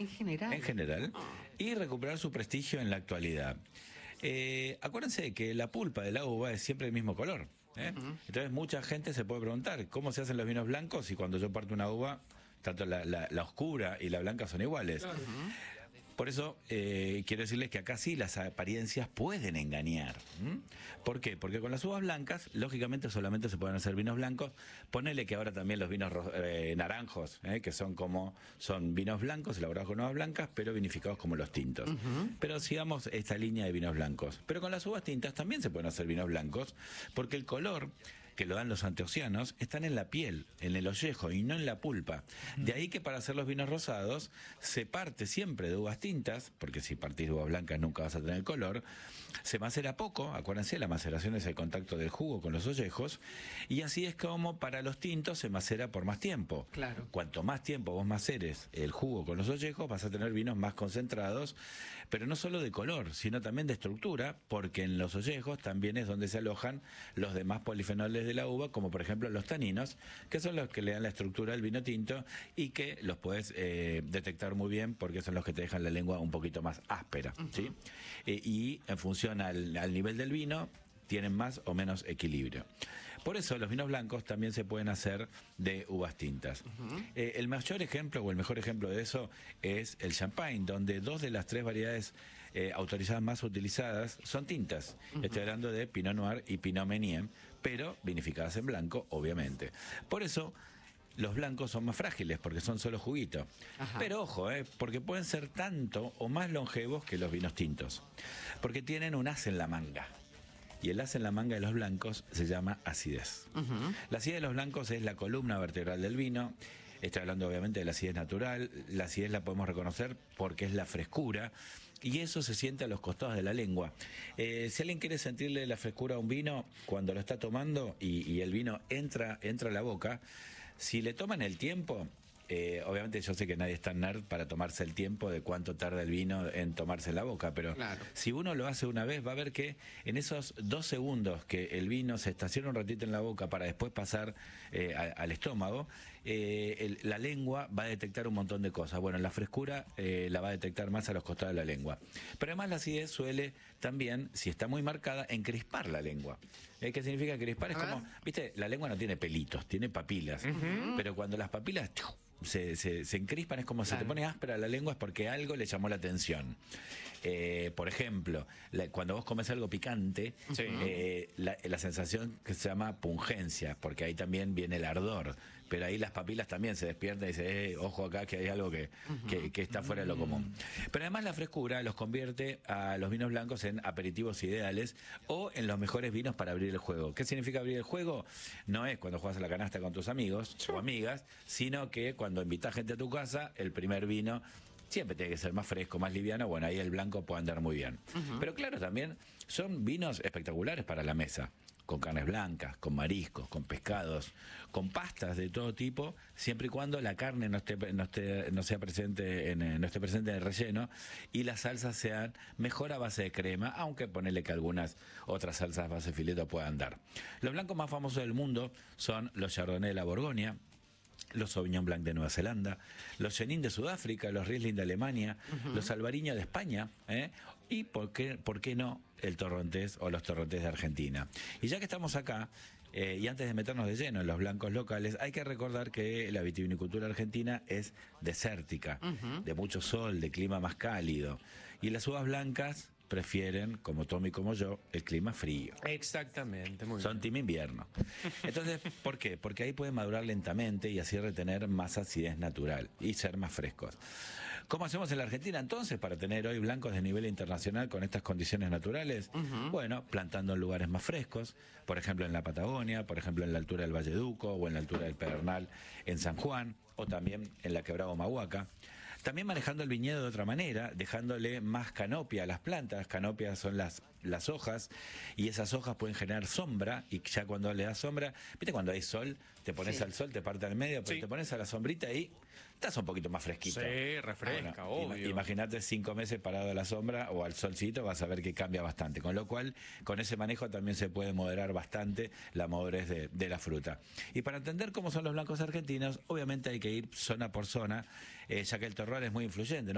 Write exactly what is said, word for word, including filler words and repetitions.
general. En general. Y recuperar su prestigio en la actualidad. Eh, acuérdense de que la pulpa de la uva es siempre el mismo color. ¿eh? Uh-huh. Entonces mucha gente se puede preguntar, ¿cómo se hacen los vinos blancos? Y cuando yo parto una uva, tanto la, la, la oscura y la blanca son iguales. Uh-huh. Por eso eh, quiero decirles que acá sí las apariencias pueden engañar. ¿Mm? ¿Por qué? Porque con las uvas blancas, lógicamente solamente se pueden hacer vinos blancos. Ponele que ahora también los vinos eh, naranjos, eh, que son como son vinos blancos elaborados con uvas blancas, pero vinificados como los tintos. Uh-huh. Pero sigamos esta línea de vinos blancos. Pero con las uvas tintas también se pueden hacer vinos blancos, porque el color que lo dan los antioxianos están en la piel, en el ollejo y no en la pulpa. De ahí que para hacer los vinos rosados se parte siempre de uvas tintas, porque si partís de uvas blancas nunca vas a tener color. Se macera poco, acuérdense, la maceración es el contacto del jugo con los ollejos, y así es como para los tintos se macera por más tiempo. Claro. Cuanto más tiempo vos maceres el jugo con los ollejos, vas a tener vinos más concentrados, pero no solo de color, sino también de estructura, porque en los ollejos también es donde se alojan los demás polifenoles de la uva, como por ejemplo los taninos, que son los que le dan la estructura al vino tinto y que los puedes eh, detectar muy bien porque son los que te dejan la lengua un poquito más áspera, uh-huh. ¿sí? Eh, y en función al, al nivel del vino tienen más o menos equilibrio. Por eso los vinos blancos también se pueden hacer de uvas tintas. Uh-huh. Eh, el mayor ejemplo o el mejor ejemplo de eso es el champagne, donde dos de las tres variedades eh, autorizadas más utilizadas son tintas. Uh-huh. Estoy hablando de Pinot Noir y Pinot Meunier, pero vinificadas en blanco, obviamente. Por eso los blancos son más frágiles porque son solo juguito. Ajá. Pero ojo, eh, porque pueden ser tanto o más longevos que los vinos tintos, porque tienen un as en la manga. Y el as en la manga de los blancos se llama acidez. Uh-huh. La acidez de los blancos es la columna vertebral del vino. Estoy hablando obviamente de la acidez natural. La acidez la podemos reconocer porque es la frescura. Y eso se siente a los costados de la lengua. Eh, si alguien quiere sentirle la frescura a un vino, cuando lo está tomando y, y el vino entra, entra a la boca, si le toman el tiempo... Eh, obviamente yo sé que nadie es tan nerd para tomarse el tiempo de cuánto tarda el vino en tomarse la boca, pero claro, si uno lo hace una vez va a ver que en esos dos segundos que el vino se estaciona un ratito en la boca para después pasar eh, a, al estómago, eh, el, la lengua va a detectar un montón de cosas. Bueno, la frescura eh, la va a detectar más a los costados de la lengua. Pero además la acidez suele también, si está muy marcada, encrispar la lengua. ¿Eh? ¿Qué significa crispar? Es como, viste, la lengua no tiene pelitos, tiene papilas, uh-huh. pero cuando las papilas... Se, se, se encrispan, es como claro. se te pone áspera la lengua, es porque algo le llamó la atención. Eh, por ejemplo, la, cuando vos comes algo picante, sí. eh, la, la sensación que se llama pungencia, porque ahí también viene el ardor, pero ahí las papilas también se despiertan y dicen, eh, ojo acá que hay algo que, uh-huh. que, que está fuera de lo común. Pero además la frescura los convierte a los vinos blancos en aperitivos ideales o en los mejores vinos para abrir el juego. ¿Qué significa abrir el juego? No es cuando juegas a la canasta con tus amigos sí. o amigas, sino que cuando Cuando invitas gente a tu casa, el primer vino siempre tiene que ser más fresco, más liviano. Bueno, ahí el blanco puede andar muy bien. Uh-huh. Pero claro, también son vinos espectaculares para la mesa, con carnes blancas, con mariscos, con pescados, con pastas de todo tipo, siempre y cuando la carne no esté, no esté, no sea presente en, no esté presente en el relleno y las salsas sean mejor a base de crema, aunque ponele que algunas otras salsas a base de fileto puedan dar. Los blancos más famosos del mundo son los Chardonnay de la Borgoña, los Sauvignon Blanc de Nueva Zelanda, los Chenin de Sudáfrica, los Riesling de Alemania, uh-huh. los Albariño de España, ¿eh? y por qué, por qué no el Torrontés o los Torrontés de Argentina. Y ya que estamos acá, eh, y antes de meternos de lleno en los blancos locales, hay que recordar que la vitivinicultura argentina es desértica, uh-huh. de mucho sol, de clima más cálido, y las uvas blancas prefieren, como Tommy y como yo, el clima frío. Exactamente, muy Son bien. team invierno. Entonces, ¿por qué? Porque ahí pueden madurar lentamente y así retener más acidez natural y ser más frescos. ¿Cómo hacemos en la Argentina entonces para tener hoy blancos de nivel internacional con estas condiciones naturales? Uh-huh. Bueno, plantando en lugares más frescos, por ejemplo en la Patagonia, por ejemplo en la altura del Valle Duco o en la altura del Pedernal en San Juan o también en la Quebrada Humahuaca. También manejando el viñedo de otra manera, dejándole más canopia a las plantas. Canopias son las, las hojas, y esas hojas pueden generar sombra, y ya cuando le das sombra, viste cuando hay sol, te pones sí. al sol, te parte al medio, pero sí. te pones a la sombrita y estás un poquito más fresquito. Sí, refresca, bueno, obvio. Imagínate cinco meses parado a la sombra o al solcito, vas a ver que cambia bastante. Con lo cual, con ese manejo también se puede moderar bastante la madurez de, de la fruta. Y para entender cómo son los blancos argentinos, obviamente hay que ir zona por zona, eh, ya que el terroir es muy influyente, ¿no?